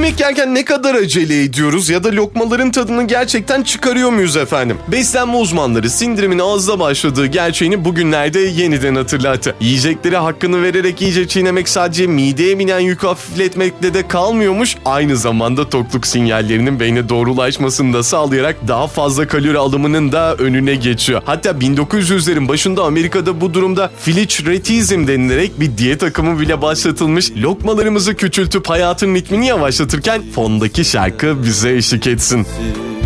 Yemek yerken ne kadar acele ediyoruz ya da lokmaların tadını gerçekten çıkarıyor muyuz efendim? Beslenme uzmanları sindirimin ağızda başladığı gerçeğini bugünlerde yeniden hatırlattı. Yiyecekleri hakkını vererek iyice çiğnemek sadece mideye binen yükü hafifletmekle de kalmıyormuş, aynı zamanda tokluk sinyallerinin beyne doğru ulaşmasını da sağlayarak daha fazla kalori alımının da önüne geçiyor. Hatta 1900'lerin başında Amerika'da bu durumda flitchretizm denilerek bir diyet akımı bile başlatılmış. Lokmalarımızı küçültüp hayatın ritmini yavaşlatırken fondaki şarkı bize eşlik etsin.